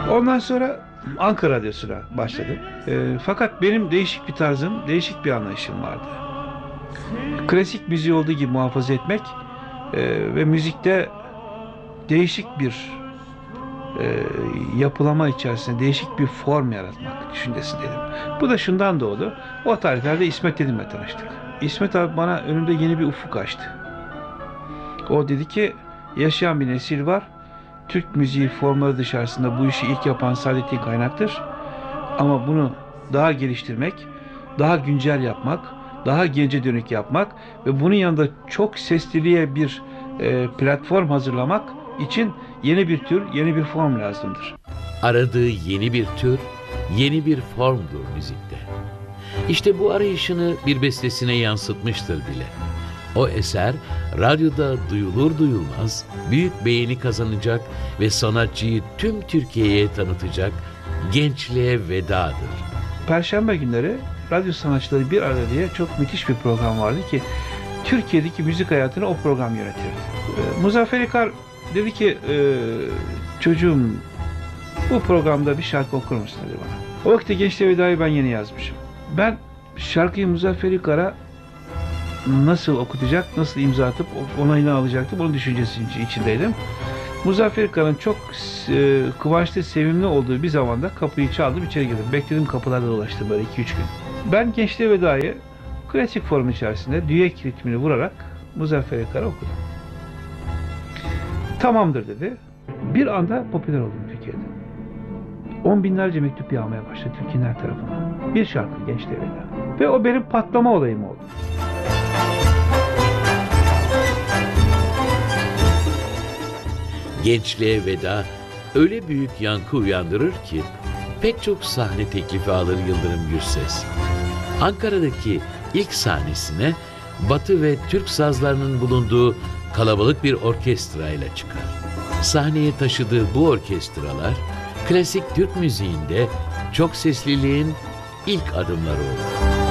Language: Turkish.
Ondan sonra Ankara Radyosu'na başladım. Fakat benim değişik bir tarzım, değişik bir anlayışım vardı. Klasik müziği olduğu gibi muhafaza etmek ve müzikte değişik bir yapılama içerisinde değişik bir form yaratmak düşüncesindeydim. Bu da şundan doğdu. O tarihlerde İsmet Dedim'le tanıştık. İsmet abi bana önümde yeni bir ufuk açtı. O dedi ki yaşayan bir nesil var. Türk müziği formları dışarısında bu işi ilk yapan Saadettin Kaynak'tır. Ama bunu daha geliştirmek, daha güncel yapmak, daha gence dönük yapmak ve bunun yanında çok sesliliğe bir platform hazırlamak için yeni bir tür, yeni bir form lazımdır. Aradığı yeni bir tür, yeni bir formdur müzikte. İşte bu arayışını bir bestesine yansıtmıştır bile. O eser radyoda duyulur duyulmaz büyük beğeni kazanacak ve sanatçıyı tüm Türkiye'ye tanıtacak Gençliğe Vedadır. Perşembe günleri radyo sanatçıları bir arada diye çok müthiş bir program vardı ki Türkiye'deki müzik hayatını o program yönetirdi. Muzaffer İkar dedi ki çocuğum bu programda bir şarkı okur musun dedi bana. O vakitte Gençliğe Veda'yı ben yeni yazmışım. Ben şarkıyı Muzaffer İkar'a nasıl okutacak, nasıl imza atıp onayını alacaktım, onun düşüncesi içindeydim. Muzaffer İkar'ın çok kıvançlı, sevimli olduğu bir zamanda kapıyı çaldım, içeri girdim. Bekledim, kapılarda dolaştım böyle 2-3 gün. Ben Gençliğe Veda'yı klasik form içerisinde düet ritmini vurarak Muzaffer İkar'a okudum. Tamamdır dedi. Bir anda popüler oldum Türkiye'de. 10 binlerce mektup yağmaya başladı Türkiye'nin her tarafına. Bir şarkı Gençliğe Veda. Ve o benim patlama olayım oldu. Gençliğe Veda öyle büyük yankı uyandırır ki pek çok sahne teklifi alır Yıldırım Gürses. Ankara'daki ilk sahnesine Batı ve Türk sazlarının bulunduğu kalabalık bir orkestra ile çıkar. Sahneye taşıdığı bu orkestralar klasik Türk müziğinde çok sesliliğin ilk adımları olur.